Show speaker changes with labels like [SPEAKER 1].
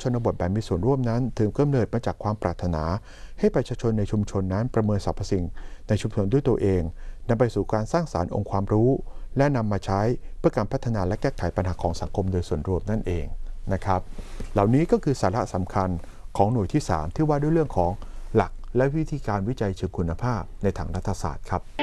[SPEAKER 1] ชนบทแบบมีส่วนร่วมนั้นถึงกำเนิดมาจากความปรารถนาให้ประชาชนในชุมชนนั้นประเมินสรรพสิ่งในชุมชนด้วยตัวเองนำไปสู่การสร้างสรรค์องค์ความรู้และนำมาใช้เพื่อการพัฒนาและแก้ไขปัญหาของสังคมโดยส่วนรวมนั่นเองนะครับเหล่านี้ก็คือสาระสำคัญของหน่วยที่3ที่ว่าด้วยเรื่องของหลักและวิธีการวิจัยเชิงคุณภาพในทางรัฐศาสตร์ครับ